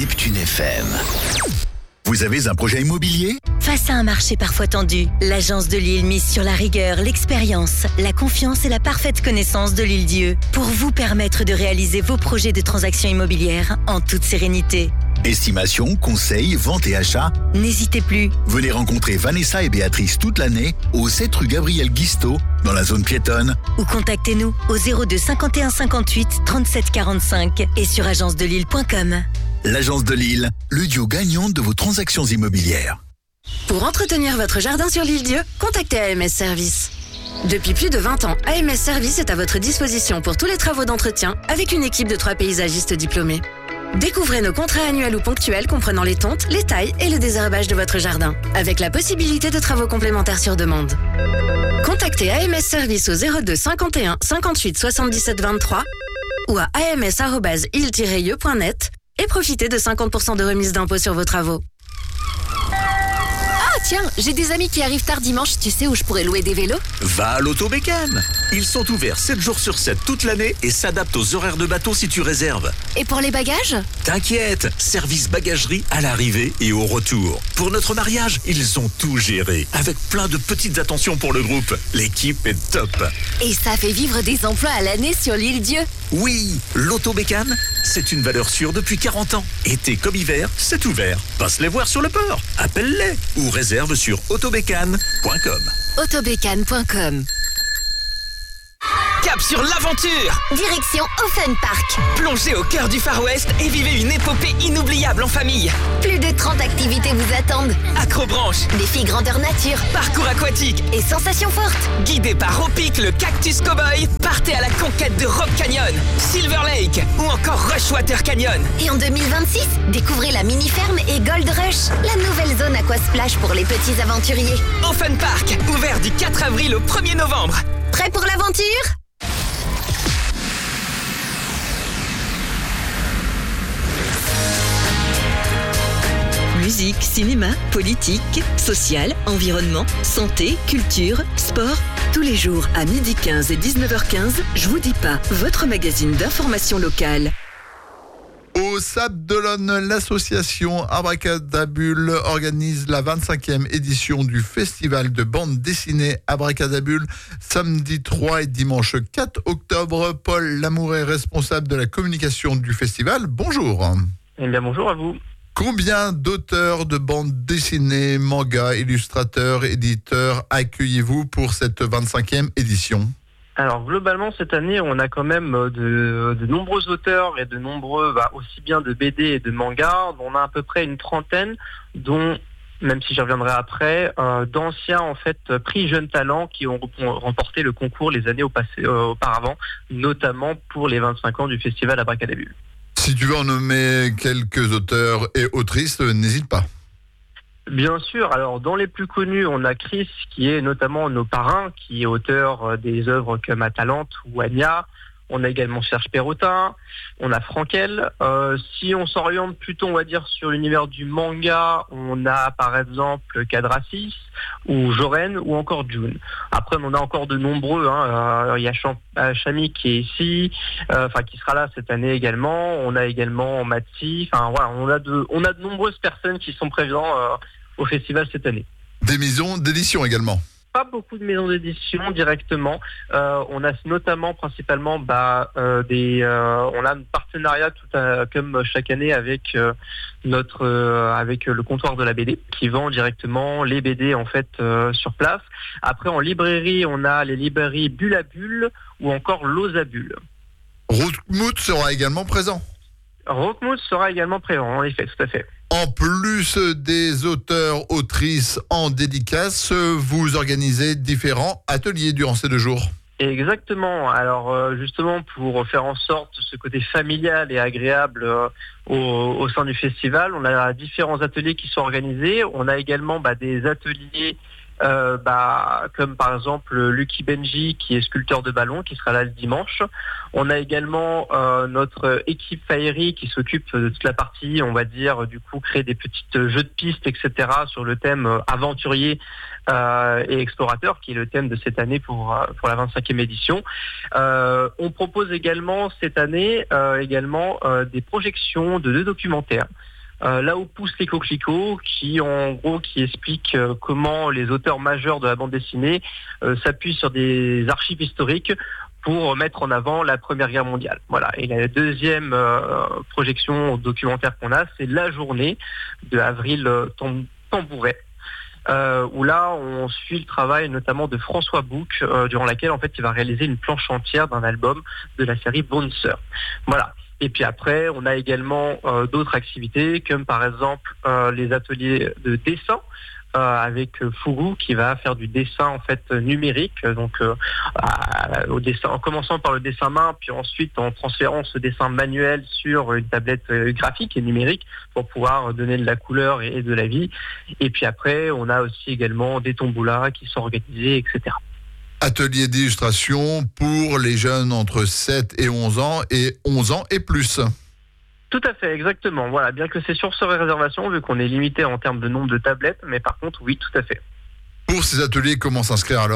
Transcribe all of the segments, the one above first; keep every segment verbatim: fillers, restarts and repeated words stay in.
Neptune F M. Vous avez un projet immobilier ? Face à un marché parfois tendu, l'Agence de Lille mise sur la rigueur, l'expérience, la confiance et la parfaite connaissance de l'Île-Dieu pour vous permettre de réaliser vos projets de transactions immobilières en toute sérénité. Estimation, conseil, vente et achat. N'hésitez plus. Venez rencontrer Vanessa et Béatrice toute l'année au sept rue Gabriel Guisteau dans la zone piétonne. Ou contactez-nous au zéro deux cinquante et un cinquante-huit trente-sept quarante-cinq et sur agence de lille point com. L'Agence de Lille, le duo gagnant de vos transactions immobilières. Pour entretenir votre jardin sur l'Île-Dieu, contactez A M S Service. Depuis plus de vingt ans, A M S Service est à votre disposition pour tous les travaux d'entretien avec une équipe de trois paysagistes diplômés. Découvrez nos contrats annuels ou ponctuels comprenant les tontes, les tailles et le désherbage de votre jardin, avec la possibilité de travaux complémentaires sur demande. Contactez A M S Service au zéro deux cinquante et un cinquante-huit soixante-dix-sept vingt-trois ou à a m s arobase il tiret e point net et profitez de cinquante pour cent de remise d'impôt sur vos travaux. Tiens, j'ai des amis qui arrivent tard dimanche, tu sais où je pourrais louer des vélos ? Va à l'Autobécane. Ils sont ouverts sept jours sur sept toute l'année et s'adaptent aux horaires de bateau si tu réserves. Et pour les bagages ? T'inquiète, service bagagerie à l'arrivée et au retour. Pour notre mariage, ils ont tout géré, avec plein de petites attentions pour le groupe. L'équipe est top. Et ça fait vivre des emplois à l'année sur l'Île-Dieu. Oui, l'Autobécane, c'est une valeur sûre depuis quarante ans. Été comme hiver, c'est ouvert. Passe les voir sur le port, appelle-les ou réserve sur autobécane point com. autobécane point com. Cap sur l'aventure! Direction Offen Park. Plongez au cœur du Far West et vivez une épopée inoubliable en famille. Plus de trente activités vous attendent. Acrobranche, défis grandeur nature, parcours aquatique et sensations fortes. Guidé par Ropic, le Cactus Cowboy, partez à la conquête de Rock Canyon, Silver Lake ou encore Rushwater Canyon. Et en deux mille vingt-six, découvrez la mini-ferme et Gold Rush, la nouvelle zone aquasplash pour les petits aventuriers. Offen Park, ouvert du quatre avril au premier novembre. Prêt pour l'aventure ? Musique, cinéma, politique, social, environnement, santé, culture, sport. Tous les jours à midi quinze et dix-neuf heures quinze, Je vous dis pas, votre magazine d'information locale. Au Sable d'Olonne, l'association Abracadabule organise la vingt-cinquième édition du festival de bande dessinée Abracadabule, samedi trois et dimanche quatre octobre. Paul Lamour est responsable de la communication du festival. Bonjour. Eh bien, bonjour à vous. Combien d'auteurs de bandes dessinées, mangas, illustrateurs, éditeurs accueillez-vous pour cette vingt-cinquième édition ? Alors globalement cette année on a quand même de, de nombreux auteurs et de nombreux, bah, aussi bien de B D et de mangas, on a à peu près une trentaine, dont, même si j'y reviendrai après, euh, d'anciens en fait prix jeunes talents qui ont remporté le concours les années au passé, euh, auparavant, notamment pour les vingt-cinq ans du festival Abracadabule. Si tu veux en nommer quelques auteurs et autrices, n'hésite pas. Bien sûr, alors dans les plus connus, on a Chris qui est notamment nos parrains, qui est auteur des œuvres comme Atalante ou Anya. On a également Serge Perrotin, on a Frankel. Euh, si on s'oriente plutôt, on va dire, sur l'univers du manga, on a par exemple Kadrasis ou Joren ou encore June. Après, on en a encore de nombreux. Hein. Euh, il y a Cham- Chami qui est ici, euh, enfin qui sera là cette année également. On a également Matsi. Enfin voilà, on a de, on a de nombreuses personnes qui sont présentes euh, au festival cette année. Des maisons d'édition également. Pas beaucoup de maisons d'édition directement. Euh, on a notamment principalement bah, euh, des, euh, on a un partenariat tout à, comme chaque année avec euh, notre, euh, avec le comptoir de la B D qui vend directement les B D en fait euh, sur place. Après en librairie, on a les librairies Bulle à Bulle ou encore Losabule. Rockmout sera également présent. Rockmout sera également présent, en effet, tout à fait. En plus des auteurs, autrices en dédicace, vous organisez différents ateliers durant ces deux jours. Exactement. Alors justement pour faire en sorte ce côté familial et agréable au, au sein du festival, on a différents ateliers qui sont organisés. On a également bah, des ateliers Euh, bah, comme par exemple Lucky Benji qui est sculpteur de ballons qui sera là le dimanche. On a également euh, notre équipe Faeri qui s'occupe de toute la partie, on va dire, du coup créer des petits jeux de pistes, et cetera sur le thème aventurier euh, et explorateur qui est le thème de cette année pour, pour la vingt-cinquième édition. Euh, on propose également cette année euh, également euh, des projections de deux documentaires. euh, Là où poussent les coquelicots, qui en gros qui explique euh, comment les auteurs majeurs de la bande dessinée euh, s'appuient sur des archives historiques pour mettre en avant la Première Guerre mondiale. Voilà. Et la deuxième euh, projection documentaire qu'on a, c'est La Journée de Avril Tambouret. Euh, où là on suit le travail notamment de François Bouc, euh, durant laquelle en fait il va réaliser une planche entière d'un album de la série Bouncer. Voilà. Et puis après on a également euh, d'autres activités comme par exemple euh, les ateliers de dessin euh, avec Fougou qui va faire du dessin en fait numérique, donc euh, à, au dessin, en commençant par le dessin main, puis ensuite en transférant ce dessin manuel sur une tablette euh, graphique et numérique pour pouvoir donner de la couleur et, et de la vie. Et puis après on a aussi également des tomboulas qui sont organisés, et cetera. Atelier d'illustration pour les jeunes entre sept et onze ans et onze ans et plus. Tout à fait, exactement. Voilà, bien que c'est sur ce réservation, vu qu'on est limité en termes de nombre de tablettes, mais par contre, oui, tout à fait. Pour ces ateliers, comment s'inscrire alors ?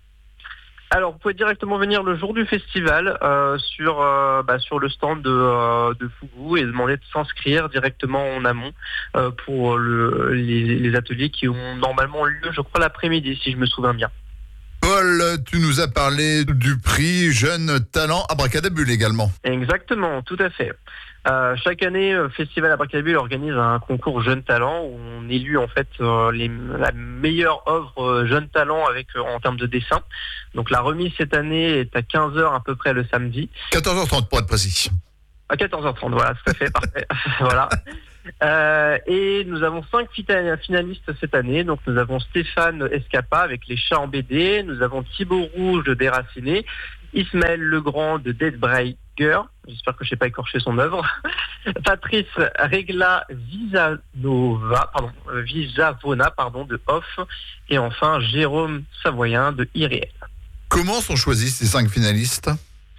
Alors, vous pouvez directement venir le jour du festival euh, sur, euh, bah, sur le stand de, euh, de Fougou et demander de s'inscrire directement en amont euh, pour le, les, les ateliers qui ont normalement lieu, je crois, l'après-midi, si je me souviens bien. Paul, tu nous as parlé du prix Jeune Talent Abracadabule également. Exactement, tout à fait. Euh, chaque année, le Festival Abracadabule organise un concours Jeunes Talents où on élit en fait euh, les, la meilleure œuvre euh, Jeunes Talents avec, euh, en termes de dessin. Donc la remise cette année est à quinze heures à peu près le samedi. quatorze heures trente pour être précis. À quatorze heures trente, voilà, tout à fait, parfait. Voilà. Euh, et nous avons cinq finalistes cette année. Donc nous avons Stéphane Escapa avec Les Chats en B D, nous avons Thibaut Rouge de Déraciné, Ismaël Legrand de Deadbreaker, j'espère que je n'ai pas écorché son œuvre, Patrice Regla Visanova, pardon, Visavona pardon, de Off, et enfin Jérôme Savoyen de Irréel. Comment sont choisis ces cinq finalistes ?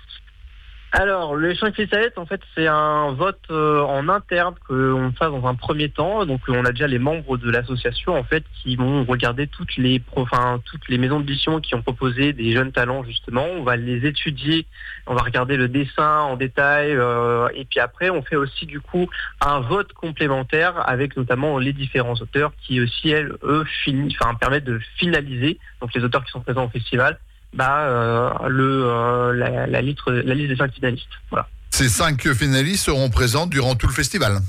Alors, les cinq finalistes, en fait, c'est un vote euh, en interne qu'on fasse dans un premier temps. Donc, on a déjà les membres de l'association, en fait, qui vont regarder toutes les, enfin, toutes les maisons d'édition qui ont proposé des jeunes talents, justement. On va les étudier, on va regarder le dessin en détail, euh, et puis après, on fait aussi, du coup, un vote complémentaire avec notamment les différents auteurs qui aussi, elles, eux, finissent, enfin, permettent de finaliser, donc les auteurs qui sont présents au festival, bah, euh, le, euh, la, la, liste, la liste des cinq finalistes. Voilà. Ces cinq finalistes seront présents durant tout le festival.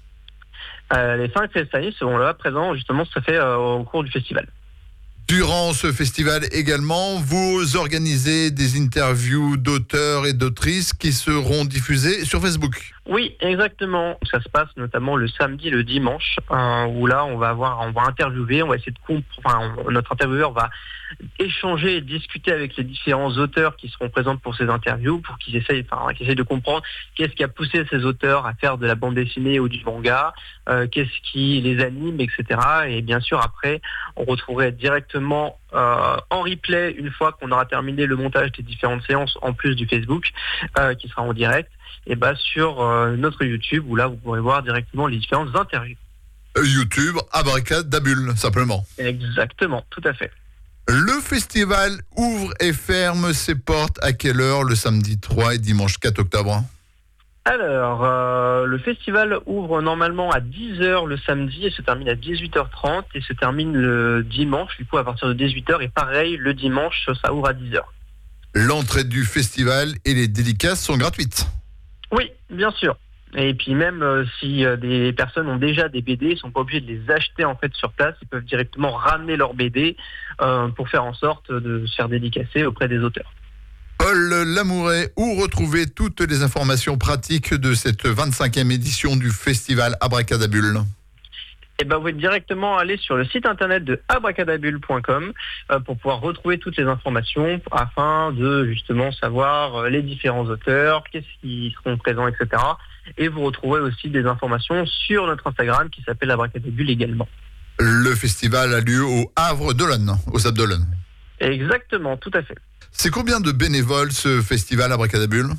Euh, les cinq finalistes seront là présents, justement, ça fait euh, au cours du festival. Durant ce festival également, vous organisez des interviews d'auteurs et d'autrices qui seront diffusées sur Facebook. Oui, exactement. Ça se passe notamment le samedi et le dimanche, euh, où là, on va avoir, on va interviewer, on va essayer de comprendre, enfin, on, notre intervieweur va échanger et discuter avec les différents auteurs qui seront présents pour ces interviews, pour qu'ils essayent, enfin, qu'ils essayent de comprendre qu'est-ce qui a poussé ces auteurs à faire de la bande dessinée ou du manga, euh, qu'est-ce qui les anime, et cetera. Et bien sûr, après, on retrouverait directement euh, en replay, une fois qu'on aura terminé le montage des différentes séances, en plus du Facebook, euh, qui sera en direct, et bah sur euh, notre YouTube, où là, vous pourrez voir directement les différentes interviews. YouTube, Abracadabule, simplement. Exactement, tout à fait. Le festival ouvre et ferme ses portes à quelle heure le samedi trois et dimanche quatre octobre ? Alors, euh, le festival ouvre normalement à dix heures le samedi et se termine à dix-huit heures trente et se termine le dimanche, du coup à partir de dix-huit heures, et pareil, le dimanche, ça ouvre à dix heures. L'entrée du festival et les dédicaces sont gratuites ? Oui, bien sûr. Et puis même euh, si euh, des personnes ont déjà des B D, ils ne sont pas obligés de les acheter en fait sur place, ils peuvent directement ramener leurs B D euh, pour faire en sorte de se faire dédicacer auprès des auteurs. Paul Lamouret, où retrouver toutes les informations pratiques de cette vingt-cinquième édition du festival Abracadabule ? Eh ben, vous pouvez directement aller sur le site internet de abracadabule point com euh, pour pouvoir retrouver toutes les informations afin de justement savoir euh, les différents auteurs, qu'est-ce qui seront présents, et cetera. Et vous retrouvez aussi des informations sur notre Instagram qui s'appelle Abracadabule également. Le festival a lieu au Havre d'Olonne, au Sable d'Olonne. Exactement, tout à fait. C'est combien de bénévoles ce festival Abracadabule ?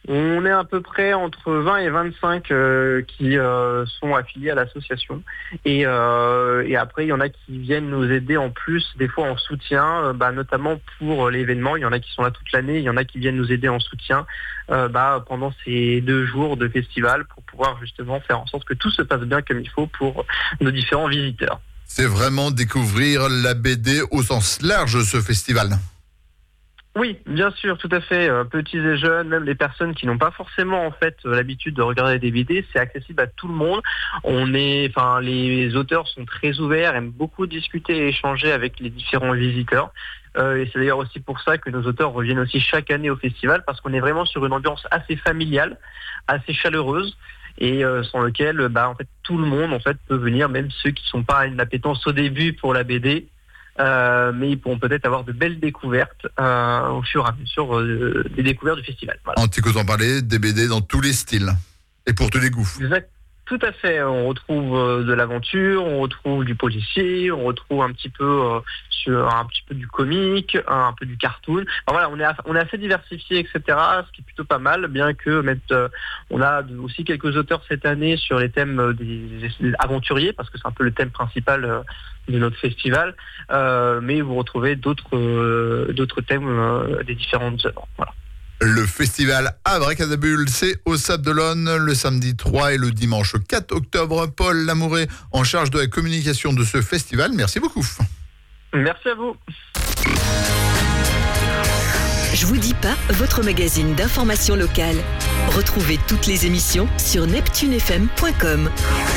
On est à peu près entre vingt et vingt-cinq euh, qui euh, sont affiliés à l'association. Et, euh, et après, il y en a qui viennent nous aider en plus, des fois en soutien, euh, bah, notamment pour l'événement. Il y en a qui sont là toute l'année, il y en a qui viennent nous aider en soutien euh, bah, pendant ces deux jours de festival pour pouvoir justement faire en sorte que tout se passe bien comme il faut pour nos différents visiteurs. C'est vraiment découvrir la B D au sens large, ce festival. Oui, bien sûr, tout à fait. Euh, petits et jeunes, même les personnes qui n'ont pas forcément en fait l'habitude de regarder des B D, c'est accessible à tout le monde. On est, enfin, les auteurs sont très ouverts, aiment beaucoup discuter et échanger avec les différents visiteurs. Euh, et c'est d'ailleurs aussi pour ça que nos auteurs reviennent aussi chaque année au festival, parce qu'on est vraiment sur une ambiance assez familiale, assez chaleureuse, et euh, sans lequel, bah, en fait, tout le monde en fait peut venir, même ceux qui sont pas à une appétence au début pour la B D. Euh, mais ils pourront peut-être avoir de belles découvertes euh, au fur et à mesure euh, des découvertes du festival. Voilà. En t'écoutant parler, des B D dans tous les styles et pour tous les goûts. Exact. Tout à fait. On retrouve euh, de l'aventure, on retrouve du policier, on retrouve un petit peu euh, sur un petit peu du comique, un peu du cartoon. Enfin, voilà, on est on est assez diversifié, et cetera. Ce qui est plutôt pas mal, bien que même, euh, on a aussi quelques auteurs cette année sur les thèmes des, des aventuriers, parce que c'est un peu le thème principal euh, de notre festival. Euh, mais vous retrouvez d'autres euh, d'autres thèmes euh, des différentes œuvres. Voilà. Le festival Abracadabule, c'est au Sable d'Olonne le samedi trois et le dimanche quatre octobre. Paul Lamouret, en charge de la communication de ce festival. Merci beaucoup. Merci à vous. Je vous dis pas, votre magazine d'information locale. Retrouvez toutes les émissions sur neptune f m point com.